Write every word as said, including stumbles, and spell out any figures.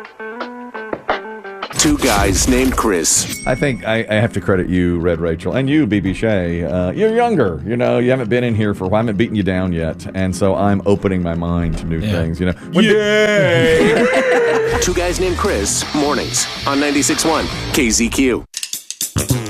Two guys named Chris. I think I, I have to credit you, Red Rachel, and you, B B Shay. Uh, you're younger, you know. You haven't been in here for a while. I haven't beaten you down yet, and so I'm opening my mind to new Yeah. things. You know. When Yay! Two guys named Chris. Mornings on ninety-six point one K Z Q.